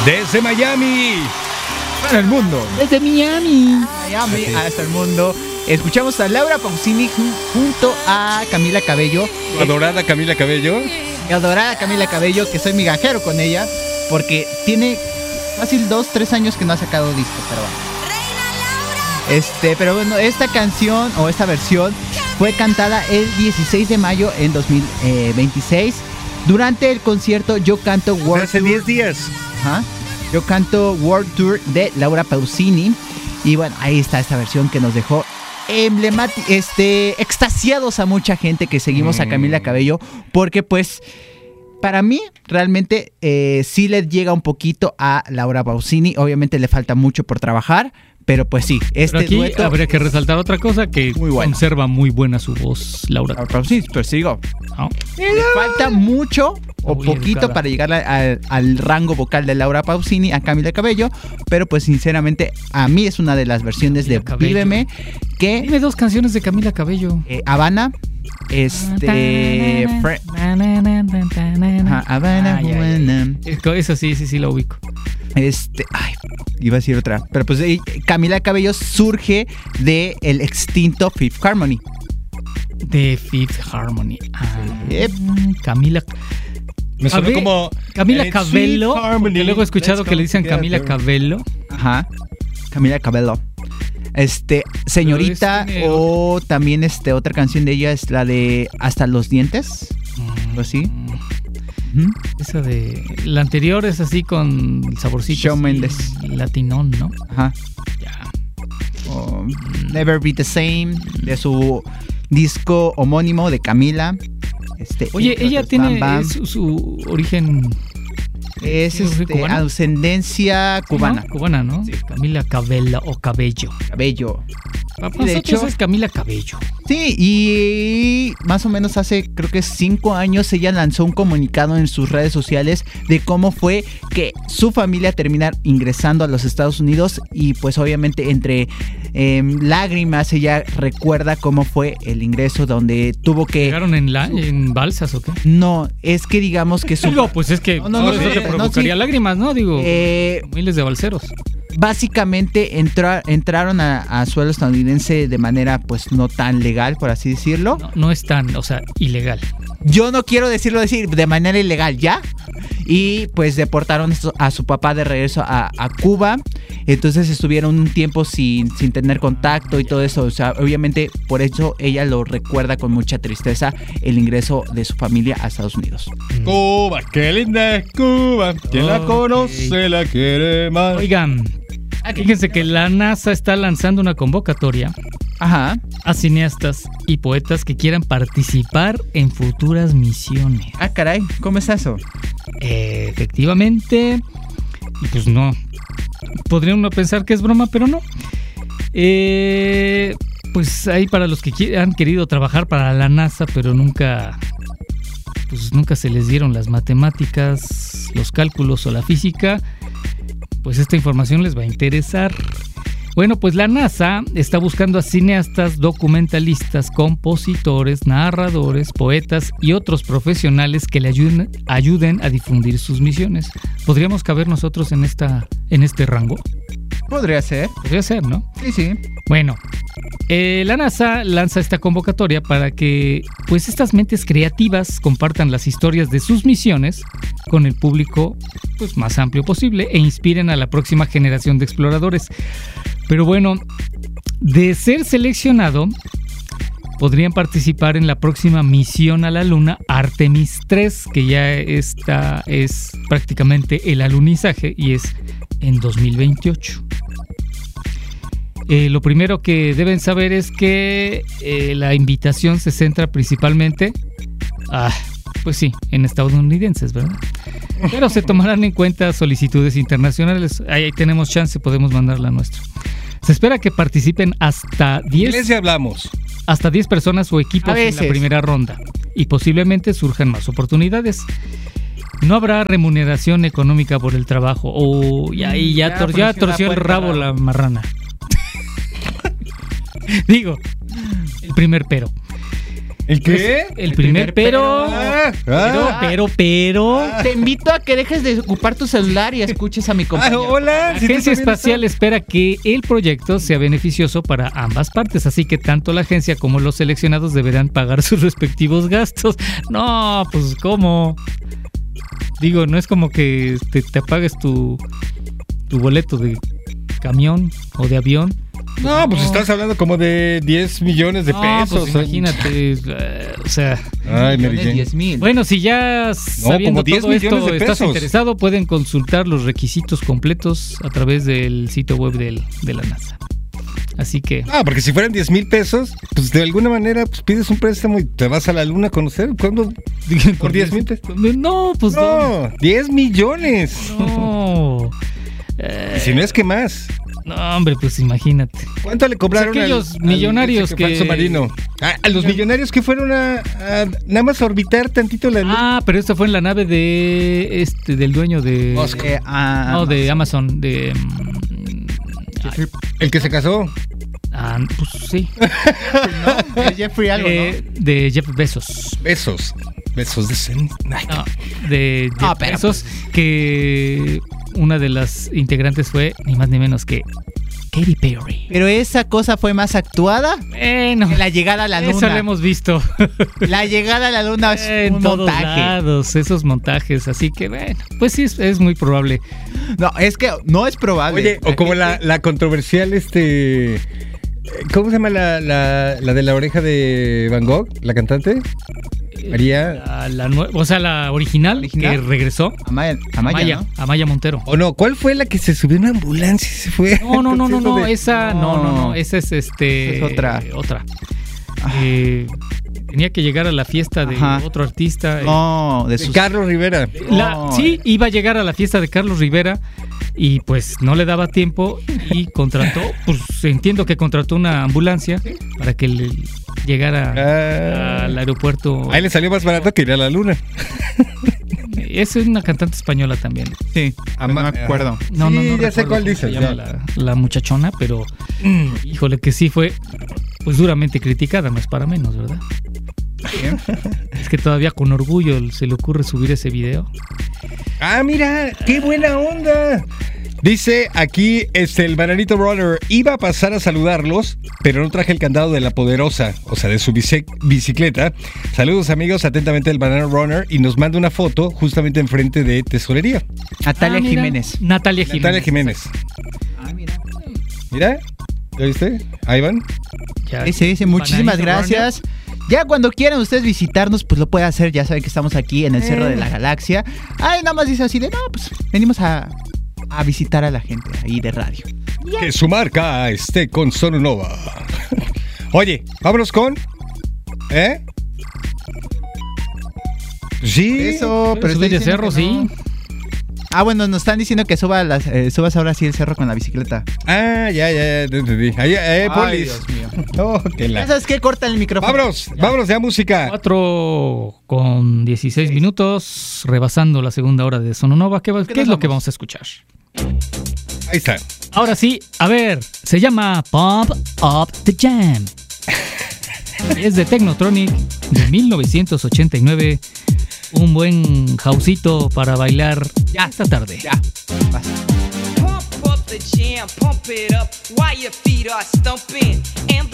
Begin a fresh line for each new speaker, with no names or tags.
Desde Miami. Para el mundo.
Desde Miami
hasta el mundo. Escuchamos a Laura Pausini junto a Camila Cabello.
Adorada Camila Cabello.
Mi adorada Camila Cabello, que soy migajero con ella, porque tiene fácil 2-3 años que no ha sacado disco, pero bueno. Pero bueno, esta canción o esta versión fue cantada el 16 de mayo en 2026 durante el concierto Yo Canto World
hace
Tour.
10 días.
Ajá. Yo Canto World Tour de Laura Pausini. Y bueno, ahí está esta versión que nos dejó extasiados a mucha gente que seguimos a Camila Cabello, porque pues para mí realmente sí le llega un poquito a Laura Pausini. Obviamente le falta mucho por trabajar, pero pues sí,
pero aquí
dueto
habría que resaltar otra cosa, que
muy bueno.
Conserva muy buena su voz Laura
Pausini, pues sigo.
¿No?
Le falta mucho o
muy
poquito
educada
para llegar al rango vocal de Laura Pausini, a Camila Cabello, pero pues sinceramente a mí es una de las versiones
Camila
de
Cabello.
Víveme que
Dime 2 canciones de Camila Cabello.
Habana, Habana, Juana.
Esa sí la ubico.
Iba a decir otra, pero pues Camila Cabello surge de el extinto Fifth Harmony.
De Fifth Harmony.
Yep.
Camila.
Me suena como
Camila Cabello. Porque luego he escuchado que le dicen Camila Cabello.
Ajá. Camila Cabello. Señorita, o también otra canción de ella es la de Hasta los dientes. ¿O así?
Esa de la anterior es así con el saborcito
Shawn Mendes,
latinón, ¿no?
Ajá.
Ya.
Never Be the Same, de su disco homónimo de Camila.
Oye, ella tiene su origen.
Es ascendencia cubana.
¿No? Cubana, ¿no?
Sí.
Camila Cabello o Cabello.
Y de hecho
es Camila Cabello.
Sí, y más o menos hace creo que 5 años ella lanzó un comunicado en sus redes sociales de cómo fue que su familia termina ingresando a los Estados Unidos, y pues obviamente entre lágrimas ella recuerda cómo fue el ingreso, donde tuvo que...
¿Llegaron en balsas o qué?
No, es que digamos que su...
Digo, pues es que
no,
eso te provocaría lágrimas, ¿no? Digo, miles de balseros.
Básicamente entraron a suelo estadounidense de manera pues no tan legal, por así decirlo.
No es tan, o sea, ilegal.
Yo no quiero decir de manera ilegal, ¿ya? Y pues deportaron a su papá de regreso a Cuba. Entonces estuvieron un tiempo sin tener contacto y todo eso. O sea, obviamente por eso ella lo recuerda con mucha tristeza, el ingreso de su familia a Estados Unidos.
Cuba, qué linda es Cuba. Quien la conoce la quiere más.
Oigan, fíjense que la NASA está lanzando una convocatoria a cineastas y poetas que quieran participar en futuras misiones.
Ah, caray, ¿cómo es eso?
Efectivamente, pues no. Podría uno pensar que es broma, pero no. Pues hay para los que han querido trabajar para la NASA, pero nunca se les dieron las matemáticas, los cálculos o la física, pues esta información les va a interesar. Bueno, pues la NASA está buscando a cineastas, documentalistas, compositores, narradores, poetas y otros profesionales que le ayuden a difundir sus misiones. ¿Podríamos caber nosotros en este rango?
Podría ser.
Podría ser, ¿no?
Sí.
Bueno, la NASA lanza esta convocatoria para que pues estas mentes creativas compartan las historias de sus misiones con el público pues más amplio posible e inspiren a la próxima generación de exploradores. Pero bueno, de ser seleccionado, podrían participar en la próxima misión a la Luna, Artemis 3, que ya esta es prácticamente el alunizaje y es en 2028. Lo primero que deben saber es que la invitación se centra principalmente, pues sí, en estadounidenses, ¿verdad? Pero se tomarán en cuenta solicitudes internacionales. Ahí tenemos chance, podemos mandar la nuestra. Se espera que participen hasta 10.
Iglesia hablamos.
Hasta 10 personas o equipos en la primera ronda. Y posiblemente surjan más oportunidades. No habrá remuneración económica por el trabajo. Ya torció el rabo la marrana. Digo, el primer pero.
¿El qué?
El primer pero... Pero...
Te invito a que dejes de ocupar tu celular y escuches a mi compañero.
Hola.
La Agencia Espacial espera que el proyecto sea beneficioso para ambas partes, así que tanto la agencia como los seleccionados deberán pagar sus respectivos gastos. No, pues ¿cómo? Digo, no es como que te pagues tu boleto de camión o de avión.
No, pues estás hablando como de 10 millones de pesos.
Pues imagínate, o sea...
Ay, Mary Jane.
10,000.
Bueno, si ya sabiendo
como 10
todo esto
millones de
estás
pesos.
interesado, pueden consultar los requisitos completos a través del sitio web de la NASA. Así que...
Porque si fueran 10,000 pesos, pues de alguna manera pues pides un préstamo y te vas a la luna a conocer. ¿Cuándo? ¿Por 10,000 pesos?
No, pues
No, 10 millones.
no.
Y si no es que más.
No, hombre, pues imagínate.
¿Cuánto le cobraron
Pues aquellos millonarios
ese fue al
que-
submarino? A los millonarios que fueron a nada más a orbitar tantito la luna.
Pero esto fue en la nave de del dueño de...
Musk.
No, de Amazon, de...
El que se casó.
pues sí.
Es Jeffrey algo, ¿no?
De Jeff Bezos.
Besos de Zen. Ay,
No, de Jeff
pero
Bezos, que una de las integrantes fue ni más ni menos que Katy Perry.
Pero esa cosa fue más actuada
Bueno,
que la llegada a la
eso lo
luna.
hemos visto
La llegada a la luna es
en
un
todos
montaje.
lados, esos montajes. Así que, bueno, pues sí, es muy probable.
No, es que no es probable.
Oye, o como la controversial, ¿cómo se llama la de la oreja de Van Gogh? ¿La cantante? María.
La original,
¿Original?
que regresó.
Amaya, ¿no?
Amaya Montero.
¿O no? ¿Cuál fue la que se subió en una ambulancia y se fue?
No, esa
No.
esa es
Es otra.
otra. Tenía que llegar a la fiesta de
Ajá.
otro artista.
No, de sus...
Carlos Rivera.
No.
Sí, iba a llegar a la fiesta de Carlos Rivera y pues no le daba tiempo y contrató, pues entiendo que contrató una ambulancia para que le llegara al aeropuerto.
Ahí le salió más barato que ir a la luna.
Es una cantante española también.
Sí, no me acuerdo.
No,
Sí,
no
ya sé
recuerdo
cuál
cómo
dices,
se llama
ya.
la muchachona, pero híjole que sí fue pues duramente criticada, no es para menos, ¿verdad? Es que todavía con orgullo se le ocurre subir ese video.
Mira, qué buena onda. Dice aquí el Bananito Runner, iba a pasar a saludarlos, pero no traje el candado de la Poderosa, o sea, de su bicicleta. Saludos amigos, atentamente el Banana Runner, y nos manda una foto justamente enfrente de Tesorería.
Natalia
Mira,
Jiménez.
Natalia Jiménez.
Mira, ¿lo viste? Ahí van.
Ya.
Sí, muchísimas
Bananito
gracias. Ya cuando quieran ustedes visitarnos, pues lo pueden hacer. Ya saben que estamos aquí en el Cerro de la Galaxia. Ay, nada más dice así de, no, pues venimos a visitar a la gente ahí de radio.
Que su marca esté con Sonunova. Oye, vámonos con... Sí.
Eso, pero
subir
estoy
de cerro,
diciendo que
sí.
no. Bueno, nos están diciendo que subas ahora sí el cerro con la bicicleta.
Ya entendí. Ahí, Polis.
Dios mío.
Oh, qué
¿Ya sabes qué? Corta el micrófono.
Vámonos ya, música.
4:16 minutos, rebasando la segunda hora de Sononova. ¿Qué es lo que vamos a escuchar?
Ahí está.
Ahora sí, a ver, se llama Pump Up the Jam. Es de Technotronic de 1989. Un buen houseito para bailar ya esta tarde.
Ya.
Pump up the jam, pump it up while your feet are stumping. And